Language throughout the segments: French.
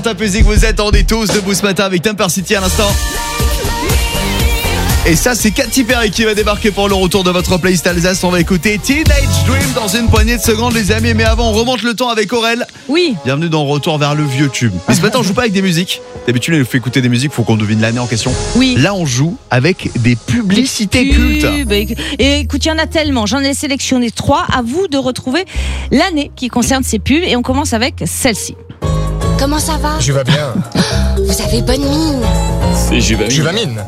Top Music, vous attendez tous debout ce matin avec Temper City à l'instant. Et ça, c'est Katy Perry qui va débarquer pour le retour de votre playlist Alsace. On va écouter Teenage Dream dans une poignée de secondes, les amis. Mais avant, on remonte le temps avec Aurel. Oui. Bienvenue dans Retour vers le vieux tube. Mais ce matin, on joue pas avec des musiques. D'habitude, on nous fait écouter des musiques, faut qu'on devine l'année en question. Oui. Là, on joue avec des publicités cultes. Et écoute, il y en a tellement. J'en ai sélectionné 3. À vous de retrouver l'année qui concerne ces pubs. Et on commence avec celle-ci. Comment ça va? Je vais bien. Vous avez bonne mine. C'est Juvamine. Juvamine.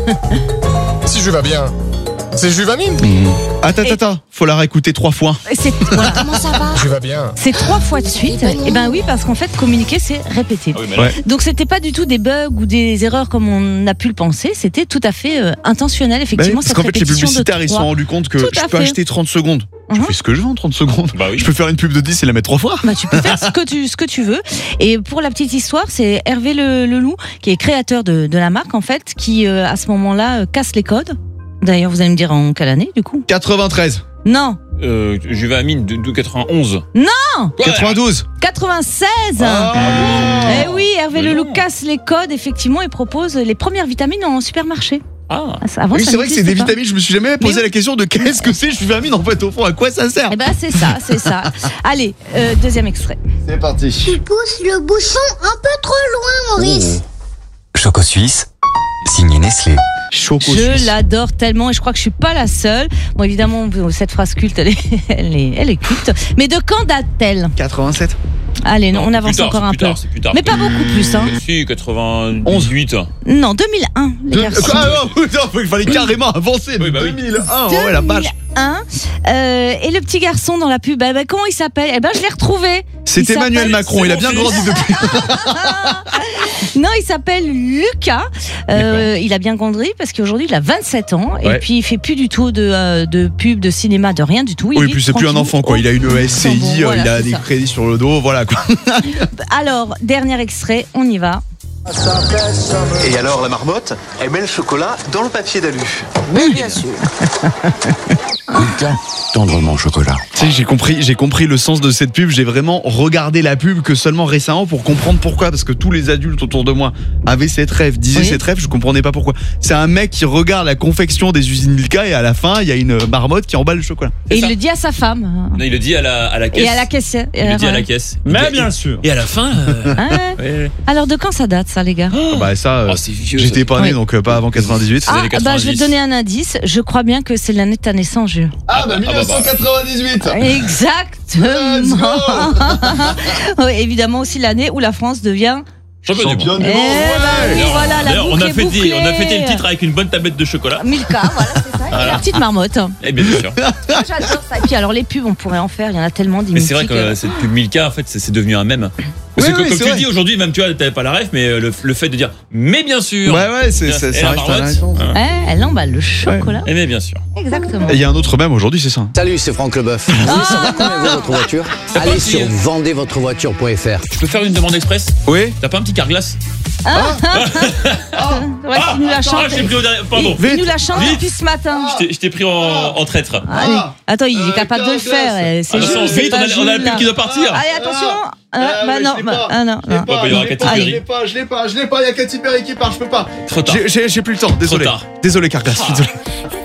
Si je vais bien. C'est Juvamine. Attends, faut la réécouter 3 fois. Voilà. Comment ça va? Je vais bien. C'est 3 fois de suite. Et ben oui, parce qu'en fait, communiquer, c'est répéter. Ah oui, mais là, Ouais. Donc c'était pas du tout des bugs ou des erreurs comme on a pu le penser. C'était tout à fait intentionnel, effectivement. Parce qu'en fait, les publicitaires, ils se sont rendus compte que Tout je à peux fait. acheter 30 secondes. Je fais ce que je veux en 30 secondes. Bah oui. Je peux faire une pub de 10 et la mettre 3 fois. Bah, tu peux faire ce que tu veux. Et pour la petite histoire, c'est Hervé Leloup, qui est créateur de la marque, en fait, qui, à ce moment-là, casse les codes. D'ailleurs, vous allez me dire en quelle année, du coup? 93. Non. Juvamine de 91. Non. 92. 96. Ah, Eh oui, Hervé Mais Leloup non. casse les codes, effectivement, et propose les premières vitamines en supermarché. Ah. Avant, oui, ça c'est vrai que c'est n'existait des pas. vitamines. Je me suis jamais posé oui. la question de qu'est-ce que c'est Juvamine en fait au fond, à quoi ça sert. Eh ben, c'est ça. Allez, deuxième extrait. C'est parti. Tu pousses le bouchon un peu trop loin, Maurice. Choco Suisse, signé Nestlé. Choco Je suisse. l'adore tellement et je crois que je suis pas la seule. Bon, évidemment, cette phrase culte, elle est culte. Mais de quand date-t-elle? 87. Allez, non, on c'est avance plus tard, encore un c'est plus peu. tard, c'est plus tard. Mais pas beaucoup plus, hein. Si, 98. Non, 2001, les garçons. Il fallait carrément avancer. Oui, bah oui. 2001, ouais, la vache. 2001. Et le petit garçon dans la pub, comment il s'appelle? Eh ben, je l'ai retrouvé. C'était Il Emmanuel s'appelle- Macron, il a bien grandi depuis. Non, il s'appelle Lucas. Il a bien grandi parce qu'aujourd'hui il a 27 ans et Ouais. puis il fait plus du tout de pub, de cinéma, de rien du tout. Il Oui, vit puis c'est plus un tranquille enfant quoi. Il a une SCI, Luxembourg, voilà, il a c'est des ça. crédits sur le dos, voilà quoi. Alors, dernier extrait, on y va. Et alors la marmotte, elle met le chocolat dans le papier d'alu. Mais bien sûr. Lucas, tendrement au chocolat. Tu sais, j'ai compris le sens de cette pub. J'ai vraiment regardé la pub que seulement récemment pour comprendre pourquoi. Parce que tous les adultes autour de moi avaient cette rêve, disaient Oui. cette rêve, je comprenais pas pourquoi. C'est un mec qui regarde la confection des usines Milka et à la fin, il y a une marmotte qui emballe le chocolat. Et ça. il le dit à sa femme. Non, il le dit à la caisse. Et à la caisse. Il le dit à la caisse. Mais bien sûr. Et à la fin. Hein Ouais. Alors, de quand ça date, ça, les gars? Bah ça, Oh, c'est vieux. j'étais ça. pas né Oui. donc pas avant 98. Ah, années bah, je vais 90. te donner un indice. Je crois bien que c'est l'année de ta naissance, Jules. Ah bah 1998. Exactement. Oui, évidemment aussi l'année où la France devient. Champion du monde. du Eh ben oui, voilà, la D'ailleurs, boucle est bouclée. on a fêté le titre avec une bonne tablette de chocolat. Milka, voilà, c'est ça. Et la petite marmotte. Eh bien sûr. Moi, j'adore ça. Et puis alors les pubs, on pourrait en faire. Il y en a tellement Mais d'imitiques. c'est vrai que cette pub Milka, en fait, c'est devenu un mème. Parce Oui, que oui, comme c'est tu le vrai. dis aujourd'hui, même tu vois, t'avais pas la ref, mais le fait de dire mais bien sûr. Ouais, c'est Et ça la reste marmotte. intéressant. Voilà. Elle emballe le chocolat. Eh mais bien sûr. Exactement. Et il y a un autre même aujourd'hui, c'est ça. Salut, c'est Franck Leboeuf. Vous voulez savoir combien vaut votre voiture? T'as pas Allez un petit- sur vendezvotrevoiture.fr. Je peux faire une demande express? Oui. T'as pas un petit carglass? Ouais, il nous la chante. Ah, j'ai pris au dernier. Pardon. Il nous la chante Vite. depuis ce matin. Je t'ai pris en traître. Allez. Attends, il est capable de le faire. C'est Attention, Jules, c'est vite, pas on a la Jules, pub là. qui doit partir. Allez, attention. ouais, Non, je l'ai pas. non. Bah, il y aura Katy Perry. Je l'ai pas, il y a Katy Perry qui part, je peux pas. Trop tard. J'ai plus le temps, désolé. tard. Désolé Carglass, je suis désolé.